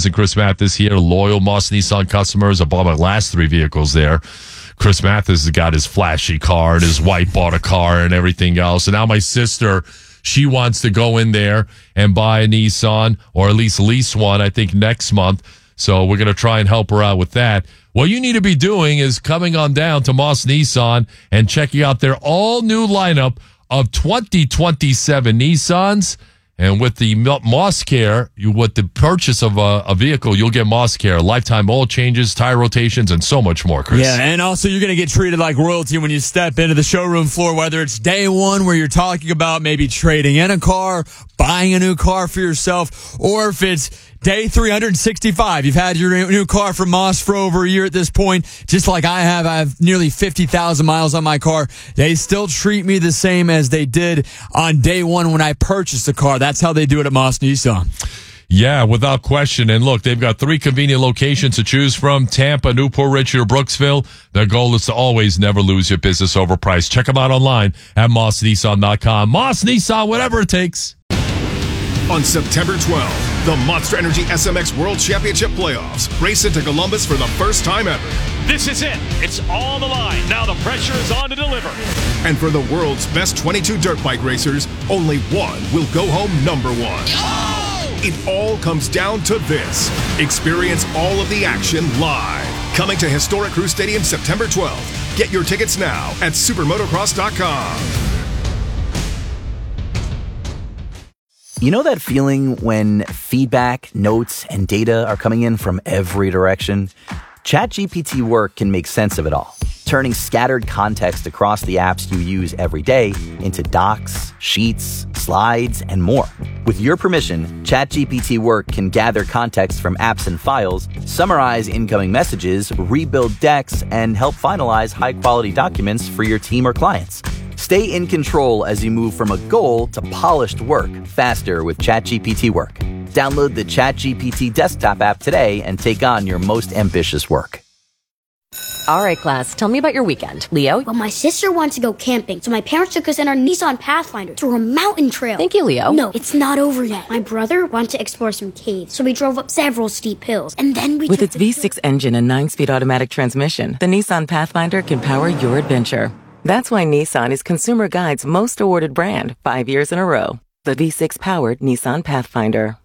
and Chris Mathis here, loyal Moss Nissan customers. I bought my last 3 vehicles there. Chris Mathis has got his flashy car, and his wife bought a car and everything else. And now my sister, she wants to go in there and buy a Nissan, or at least lease one, I think, next month. So we're going to try and help her out with that. What you need to be doing is coming on down to Moss Nissan and checking out their all-new lineup of 2027 Nissans. And with the Moss Care, with the purchase of a vehicle, you'll get Moss Care, lifetime oil changes, tire rotations, and so much more, Chris. Yeah, and also you're going to get treated like royalty when you step into the showroom floor, whether it's day one where you're talking about maybe trading in a car, buying a new car for yourself, or if it's day 365. You've had your new car from Moss for over a year at this point, just like I have. I have nearly 50,000 miles on my car. They still treat me the same as they did on day one when I purchased the car. That's how they do it at Moss Nissan. Yeah, without question. And look, they've got 3 convenient locations to choose from: Tampa, Newport Richey, or Brooksville. Their goal is to always never lose your business over price. Check them out online at mossnissan.com. Moss Nissan, whatever it takes. On September 12th, the Monster Energy SMX World Championship Playoffs race into Columbus for the first time ever. This is it. It's on the line. Now the pressure is on to deliver. And for the world's best 22 dirt bike racers, only one will go home number 1. Oh! It all comes down to this. Experience all of the action live. Coming to Historic Crew Stadium September 12th. Get your tickets now at supermotocross.com. You know that feeling when feedback, notes, and data are coming in from every direction? ChatGPT Work can make sense of it all, turning scattered context across the apps you use every day into docs, sheets, slides, and more. With your permission, ChatGPT Work can gather context from apps and files, summarize incoming messages, rebuild decks, and help finalize high-quality documents for your team or clients. Stay in control as you move from a goal to polished work faster with ChatGPT Work. Download the ChatGPT desktop app today and take on your most ambitious work. All right, class, tell me about your weekend. Leo? Well, my sister wanted to go camping, so my parents took us in our Nissan Pathfinder through a mountain trail. Thank you, Leo. No, it's not over yet. My brother wanted to explore some caves, so we drove up several steep hills, and then we With its V6 engine and 9-speed automatic transmission, the Nissan Pathfinder can power your adventure. That's why Nissan is Consumer Guide's most awarded brand 5 years in a row. The V6-powered Nissan Pathfinder.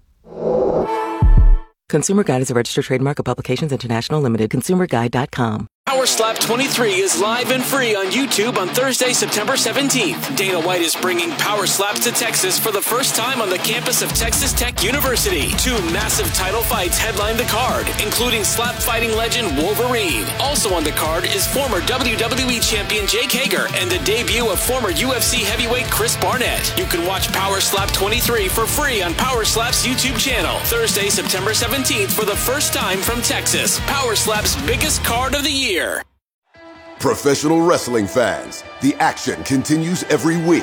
Consumer Guide is a registered trademark of Publications International Limited. ConsumerGuide.com. Power Slap 23 is live and free on YouTube on Thursday, September 17th. Dana White is bringing Power Slaps to Texas for the first time on the campus of Texas Tech University. 2 massive title fights headline the card, including slap fighting legend Wolverine. Also on the card is former WWE champion Jake Hager and the debut of former UFC heavyweight Chris Barnett. You can watch Power Slap 23 for free on Power Slap's YouTube channel. Thursday, September 17th for the first time from Texas. Power Slap's biggest card of the year. Professional wrestling fans, the action continues every week.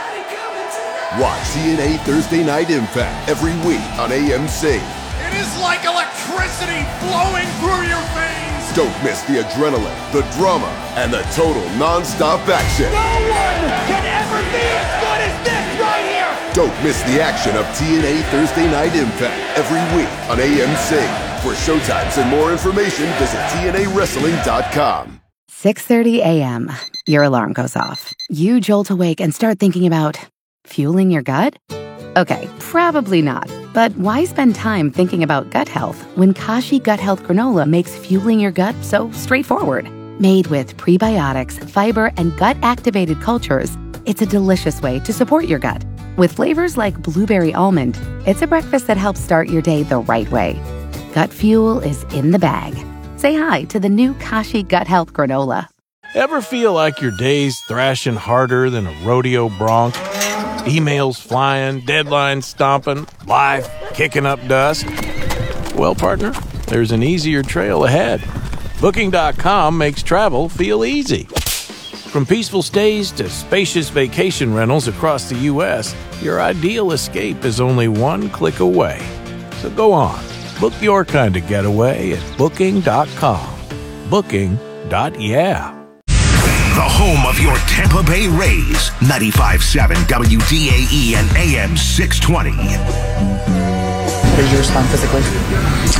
Watch TNA Thursday Night Impact every week on AMC. It is like electricity flowing through your veins. Don't miss the adrenaline, the drama, and the total non-stop action. No one can ever be as good as this right here. Don't miss the action of TNA Thursday Night Impact every week on AMC. For showtimes and more information, visit TNAWrestling.com. 6:30 a.m. Your alarm goes off. You jolt awake and start thinking about fueling your gut? Okay, probably not. But why spend time thinking about gut health when Kashi Gut Health Granola makes fueling your gut so straightforward? Made with prebiotics, fiber, and gut-activated cultures, it's a delicious way to support your gut. With flavors like blueberry almond, it's a breakfast that helps start your day the right way. Gut fuel is in the bag. Say hi to the new Kashi Gut Health Granola. Ever feel like your day's thrashing harder than a rodeo bronc? Emails flying, deadlines stomping, life kicking up dust? Well, partner, there's an easier trail ahead. Booking.com makes travel feel easy. From peaceful stays to spacious vacation rentals across the U.S., your ideal escape is only one click away. So go on. Book your kind of getaway at Booking.com. Booking.yeah. The home of your Tampa Bay Rays, 95.7 WDAE and AM 620. How does you respond physically?